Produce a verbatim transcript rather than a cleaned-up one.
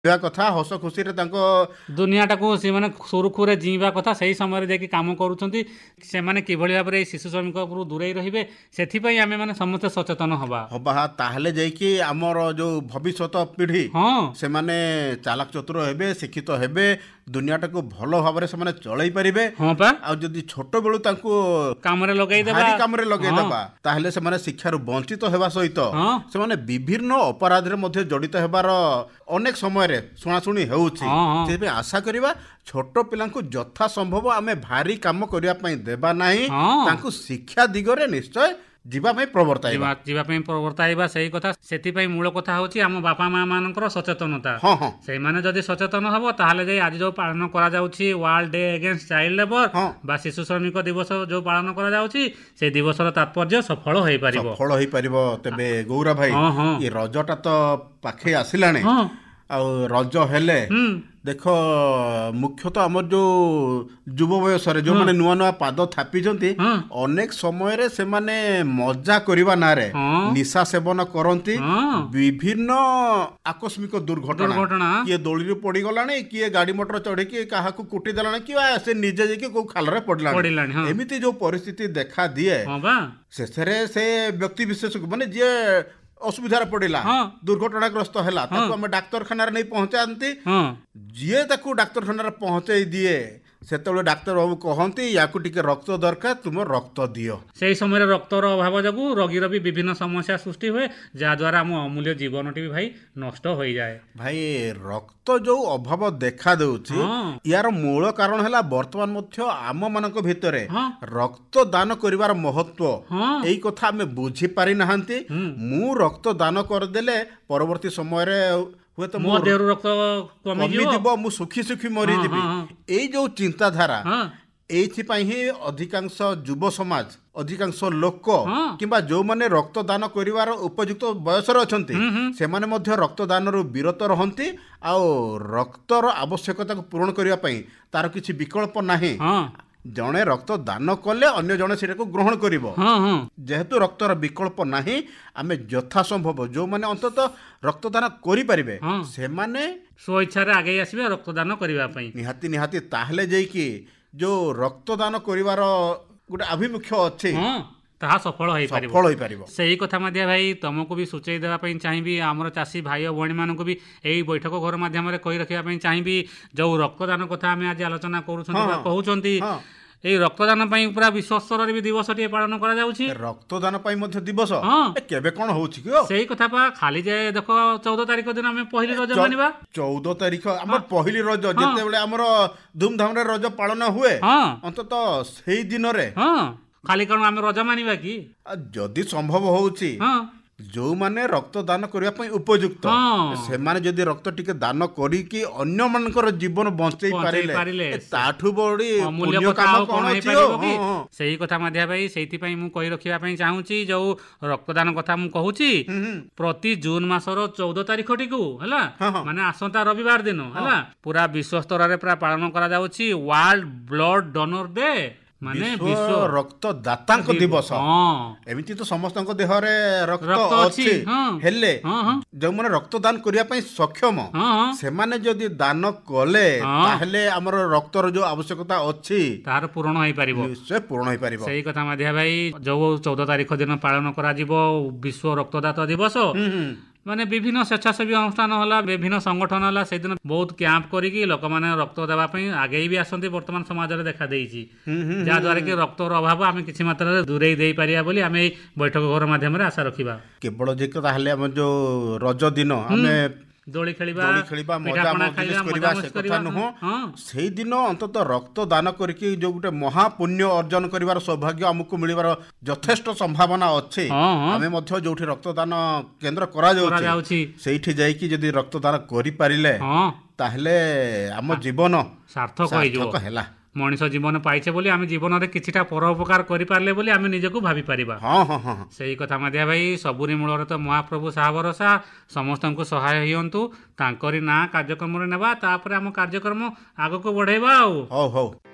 କଥା ହସ ଖୁସିରେ ତାଙ୍କ ଦୁନିଆଟାକୁ ସେମାନେ ସୁରୁଖୁରୁରେ ଜିଇବା କଥା ସେଇ ସମୟରେ ଯାଇକି କାମ କରୁଛନ୍ତି। ସେମାନେ କିଭଳି ଭାବରେ ଏଇ ଶିଶୁ ଶ୍ରମିକ ଉପରୁ ଦୂରେଇ ରହିବେ ସେଥିପାଇଁ ଆମେମାନେ ସମସ୍ତେ ସଚେତନ ହବା ହବା ତାହେଲେ ଯାଇକି ଆମର ଯୋଉ ଭବିଷ୍ୟତ ପିଢ଼ି ହଁ ସେମାନେ ଚାଲାକ ଚତୁର ହେବେ, ଶିକ୍ଷିତ ହେବେ, ଦୁନିଆଟାକୁ ଭଲ ଭାବରେ ସେମାନେ ଚଳେଇ ପାରିବେ। ହଁ ପା ଆଉ ଯଦି ଛୋଟ ବେଳୁ ତାଙ୍କୁ କାମରେ ଲଗେଇଦେବା ଭାରି କାମରେ ଲଗେଇଦେବା ତାହେଲେ ସେମାନେ ଶିକ୍ଷାରୁ ବଞ୍ଚିତ ହେବା ସହିତ ହଁ ସେମାନେ ବିଭିନ୍ନ ଅପରାଧରେ ମଧ୍ୟ ଜଡ଼ିତ ହେବାର ଅନେକ ସମୟରେ ଶୁଣାଶୁଣି ହେଉଛି। ହଁ ହଁ ସେଥିପାଇଁ ଆଶା କରିବା ଛୋଟ ପିଲାଙ୍କୁ ଯଥା ସମ୍ଭବ ଆମେ ଭାରି କାମ କରିବା ପାଇଁ ଦେବା ନାହିଁ, ହଁ ତାଙ୍କୁ ଶିକ୍ଷା ଦିଗରେ ନିଶ୍ଚୟ ଯିବା ପାଇଁ ପ୍ରବର୍ତ୍ତାଇବା ଯିବା ଯିବା ପାଇଁ ପ୍ରବର୍ତ୍ତାଇବା ସେଇ କଥା। ସେଥିପାଇଁ ମୂଳ କଥା ହେଉଛି ଆମ ବାପା ମା ମାନଙ୍କର ସଚେତନତା। ହଁ ହଁ ସେଇମାନେ ଯଦି ସଚେତନ ହବ ତାହେଲେ ଯାଇ ଆଜି ଯୋଉ ପାଳନ କରାଯାଉଛି world day against child labour ହଁ ବା ଶିଶୁ ଶ୍ରମିକ ଦିବସ ଯୋଉ ପାଳନ କରାଯାଉଛି ସେଇ ଦିବସର ତାତ୍ପର୍ଯ୍ୟ ସଫଳ ହେଇପାରିବ ସଫଳ ହେଇପାରିବ। ତେବେ ଗୌରା ଭାଇ ହଁ ହଁ ଏ ରଜଟା ତ ପାଖେଇ ଆସିଲାଣି। ହଁ ଆଉ ରଜ ହେଲେ ହୁଁ ଦେଖ ମୁଖ୍ୟତଃ ଆମର ଯୋଉ ଯୁବ ବୟସରେ ଯୋଉମାନେ ନୂଆ ନୂଆ ପାଦ ଥାପିଛନ୍ତି ହଁ ଅନେକ ସମୟରେ ସେମାନେ ମଜା କରିବା ନାଁରେ ହଁ ନିଶା ସେବନ କରନ୍ତି। ହଁ ବିଭିନ୍ନ ଆକସ୍ମିକ ଦୁର୍ଘଟଣା, ଦୁର୍ଘଟଣା କିଏ ଦୋଳିରୁ ପଡ଼ିଗଲାଣି, କିଏ ଗାଡ଼ି ମଟର ଚଢ଼ିକି କାହାକୁ କୁଟି ଦେଲାଣି, କିମ୍ବା ସେ ନିଜେ ଯାଇକି କୋଉ ଖାଲରେ ପଡ଼ିଲାଣି। ପଡ଼ିଲାଣି ହଁ ଏମିତି ଯୋଉ ପରିସ୍ଥିତି ଦେଖା ଦିଏ ହଁ ବା ଶେଷରେ ସେ ବ୍ୟକ୍ତି ବିଶେଷକୁ ମାନେ ଯିଏ ଅସୁବିଧାରେ ପଡ଼ିଲା, ହଁ ଦୁର୍ଘଟଣାଗ୍ରସ୍ତ ହେଲା, ହଁ ତାକୁ ଆମେ ଡାକ୍ତରଖାନାରେ ନେଇ ପହଞ୍ଚାନ୍ତି। ହଁ ଯିଏ ତାକୁ ଡାକ୍ତରଖାନାରେ ପହଞ୍ଚେଇ ଦିଏ ସେତେବେଳେ ଡାକ୍ତର ବାବୁ କହନ୍ତି ୟାକୁ ଟିକେ ରକ୍ତ ଦରକାର, ତୁମ ରକ୍ତ ଦିଅ। ସେଇ ସମୟରେ ରକ୍ତର ଅଭାବ ଯୋଗୁଁ ରୋଗୀର ବି ବିଭିନ୍ନ ସମସ୍ୟା ସୃଷ୍ଟି ହୁଏ, ଯାହାଦ୍ୱାରା ଆମ ଅମୂଲ୍ୟ ଜୀବନଟି ବି ଭାଇ ନଷ୍ଟ ହୋଇଯାଏ। ଭାଇ ରକ୍ତ ଯୋଉ ଅଭାବ ଦେଖା ଦେଉଛି ହଁ ୟାର ମୂଳ କାରଣ ହେଲା ବର୍ତ୍ତମାନ ମଧ୍ୟ ଆମମାନଙ୍କ ଭିତରେ ହଁ ରକ୍ତ ଦାନ କରିବାର ମହତ୍ଵ ହଁ ଏଇ କଥା ଆମେ ବୁଝିପାରି ନାହାନ୍ତି। ହୁଁ ମୁଁ ରକ୍ତ ଦାନ କରିଦେଲେ ପରବର୍ତ୍ତୀ ସମୟରେ ହୁଏତ ମୋ ମୁଁ ଦେହରୁ ରକ୍ତ କମିଯିବ। କମିଯିବ, ମୁଁ ସୁଖୀ ସୁଖୀ ହଁ ମରିଯିବି। ହଁ ହଁ ଏଇ ଯୋଉ ଚିନ୍ତାଧାରା ହଁ ଏଇଥିପାଇଁ ହିଁ ଅଧିକାଂଶ ଯୁବ ସମାଜ, ଅଧିକାଂଶ ଲୋକ ହଁ କିମ୍ବା ଯୋଉମାନେ ରକ୍ତଦାନ କରିବାର ଉପଯୁକ୍ତ ବୟସରେ ଅଛନ୍ତି ହୁଁ ହୁଁ ସେମାନେ ମଧ୍ୟ ରକ୍ତଦାନରୁ ବିରତ ରହନ୍ତି। ଆଉ ରକ୍ତର ଆବଶ୍ୟକତାକୁ ପୂରଣ କରିବା ପାଇଁ ତାର କିଛି ବିକଳ୍ପ ନାହିଁ। ହଁ ଜଣେ ରକ୍ତ ଦାନ କଲେ ଅନ୍ୟ ଜଣେ ସେଟାକୁ ଗ୍ରହଣ କରିବ। ହଁ ହଁ ଯେହେତୁ ରକ୍ତର ବିକଳ୍ପ ନାହିଁ ଆମେ ଯଥାସମ୍ଭବ ଯୋଉମାନେ ଅନ୍ତତଃ ରକ୍ତଦାନ କରିପାରିବେ ହଁ ସେମାନେ ସ୍ୱଇଚ୍ଛାରେ ଆଗେଇ ଆସିବେ ରକ୍ତଦାନ କରିବା ପାଇଁ। ନିହାତି ନିହାତି ତାହେଲେ ଯାଇକି ଯୋଉ ରକ୍ତଦାନ କରିବାର ଗୋଟେ ଆଭିମୁଖ୍ୟ ଅଛି ହଁ ତାହା ସଫଳ ହେଇପାରିବ। ସଫଳ ହେଇପାରିବ। ସେଇ କଥା ମଧ୍ୟ ଭାଇ ତମକୁ ବି ସୂଚେଇ ଦେବା ପାଇଁ ଚାହିଁବି, ଆମର ଚାଷୀ ଭାଇ ଓ ଭଉଣୀମାନଙ୍କୁ ବି ଏଇ ବୈଠକ ଘର ମାଧ୍ୟମରେ କହି ରଖିବା ପାଇଁ ଚାହିଁବି, ଯୋଉ ରକ୍ତଦାନ କଥା ଆମେ ଆଜି ଆଲୋଚନା କରୁଛନ୍ତି ବା ହଁ କହୁଛନ୍ତି ହଁ ଏଇ ରକ୍ତଦାନ ପାଇଁ ପୁରା ବିଶ୍ୱ ସ୍ତରରେ ବି ଦିବସଟିଏ ପାଳନ କରାଯାଉଛି। ରକ୍ତଦାନ ପାଇଁ ମଧ୍ୟ ଦିବସ ହଁ ଏ କେବେ କଣ ହଉଛି କି? ସେଇ କଥା ପା ଖାଲି ଯେ ଦେଖ ଚଉଦ ତାରିଖ ଦିନ ଆମେ ପହିଲି ରଜ ମାନିବା। ଚଉଦ ତାରିଖ ଆମର ପହିଲି ରଜ, ହଁ ଯେତେବେଳେ ଆମର ଧୁମଧାମରେ ରଜ ପାଳନ ହୁଏ ହଁ ଅନ୍ତତଃ ସେଇ ଦିନରେ ହଁ ଖାଲି କଣ ଆମେ ରଜ ମାନିବା କି? ଆଉ ଯଦି ସମ୍ଭବ ହଉଛି ହଁ ଯୋଉମାନେ ରକ୍ତଦାନ କରିବା ପାଇଁ ଉପଯୁକ୍ତ ହଁ ସେମାନେ ଯଦି ରକ୍ତ ଟିକେ ଦାନ କରିକି ଅନ୍ୟମାନଙ୍କର ଜୀବନ ବଞ୍ଚେଇ ପହଞ୍ଚେଇ ପାରିଲେ ପାରିଲେ ଏ ତାଠୁ ବଡି ଅମୂଲ୍ୟ ପୁଣ୍ୟ କଥା କାମ ଆଉ କଣ କଣ ଅଛି? ହେଇପାରିବ ହଁ କି? ହଁ ସେଇ କଥା ମଧ୍ୟ ଭାଇ ସେଇଥିପାଇଁ ମୁଁ କହି ରଖିବା ପାଇଁ ଚାହୁଁଛି, ଯୋଉ ରକ୍ତଦାନ କଥା ମୁଁ କହୁଛି ହୁଁ ହୁଁ ପ୍ରତି ଜୁନ ମାସର ଚଉଦ ତାରିଖଟିକୁ ହେଲା ହଁ ହଁ ମାନେ ଆସନ୍ତା ରବିବାର ଦିନ ହେଲା ପୁରା ବିଶ୍ୱ ସ୍ତରରେ ପୁରା ପାଳନ କରାଯାଉଛି ୱାର୍ଲଡ ବ୍ଲଡ ଡୋନର ଡେ, ମାନେ ବିଶ୍ୱ ରକ୍ତଦାତାଙ୍କ ଦିବସ। ହଁ ଏମିତି ତ ସମସ୍ତଙ୍କ ଦେହରେ ରକ୍ତ ରକ୍ତ ଅଛି ଅଛି, ହଁ ହେଲେ ହଁ ହଁ ଯୋଉମାନେ ରକ୍ତଦାନ କରିବା ପାଇଁ ସକ୍ଷମ ହଁ ହଁ ସେମାନେ ଯଦି ଦାନ କଲେ ହଁ ତାହେଲେ ଆମର ରକ୍ତର ଯୋଉ ଆବଶ୍ୟକତା ଅଛି ତାହାର ପୂରଣ ହେଇପାରିବ। ନିଶ୍ଚୟ ପୂରଣ ହେଇପାରିବ। ସେଇ କଥା ମଧ୍ୟ ଭାଇ ଯୋଉ ଚଉଦ ତାରିଖ ଦିନ ପାଳନ କରାଯିବ ବିଶ୍ୱ ରକ୍ତଦାତା ଦିବସ, ହୁଁ ହୁଁ ମାନେ ବିଭିନ୍ନ ସ୍ୱେଚ୍ଛାସେବୀ ଅନୁଷ୍ଠାନ ହେଲା, ବିଭିନ୍ନ ସଂଗଠନ ହେଲା, ସେଇଦିନ ବହୁତ କ୍ୟାମ୍ପ କରିକି ଲୋକମାନେ ରକ୍ତ ଦେବା ପାଇଁ ଆଗେଇ ବି ଆସନ୍ତି, ବର୍ତ୍ତମାନ ସମାଜରେ ଦେଖା ଦେଇଛି। ହୁଁ ହୁଁ ଯାହାଦ୍ୱାରା କି ରକ୍ତର ଅଭାବ ଆମେ କିଛି ମାତ୍ରାରେ ଦୂରେଇ ଦେଇପାରିବା ବୋଲି ଆମେ ଏଇ ବୈଠକ ଘର ମାଧ୍ୟମରେ ଆଶା ରଖିବା। କେବଳ ଯେ ତାହେଲେ ଆମର ଯୋଉ ରଜ ଦିନ ଆମେ ଦୋଳି ଖେଳିବା, ଦୋଳି ଖେଳିବା, ମଜା ପିଠାପଣା ମଜଲିସ ଖାଇବା, କରିବା ସେ ମଜାମସ୍ତି କଥା କରିବା। ନୁହଁ। ହଁ ସେଇଦିନ ଅନ୍ତତଃ ରକ୍ତ ଦାନ କରିକି ଯୋଉ ଗୋଟେ ମହାପୁଣ୍ୟ ଅର୍ଜନ କରିବାର ସୌଭାଗ୍ୟ ଆମକୁ ମିଳିବାର ଯଥେଷ୍ଟ ସମ୍ଭାବନା ଅଛି। ହଁ ହଁ ଆମେ ମଧ୍ୟ ଯୋଉଠି ରକ୍ତଦାନ କେନ୍ଦ୍ର କରାଯାଉଛି କରାଯାଉଛି ସେଇଠି ଯାଇକି ଯଦି ରକ୍ତଦାନ କରିପାରିଲେ ହଁ ତାହେଲେ ଆମ ଜୀବନ ସାର୍ଥକ ହେଇଯିବ। ସାର୍ଥକ ହେଲା। ମଣିଷ ଜୀବନ ପାଇଛେ ବୋଲି ଆମେ ଜୀବନରେ କିଛିଟା ପରୋପକାର କରିପାରିଲେ ବୋଲି ଆମେ ନିଜକୁ ଭାବିପାରିବା। ହଁ ହଁ ହଁ ହଁ ସେଇ କଥା ମଧ୍ୟ ଭାଇ ସବୁରି ମୂଳରେ ତ ମହାପ୍ରଭୁ ସାହା ଭରସା, ସମସ୍ତଙ୍କୁ ସହାୟ ହୁଅନ୍ତୁ, ତାଙ୍କରି ନାଁ କାର୍ଯ୍ୟକ୍ରମରେ ନେବା, ତାପରେ ଆମ କାର୍ଯ୍ୟକ୍ରମ ଆଗକୁ ବଢେଇବା। ଆଉ ହଉ ହଉ।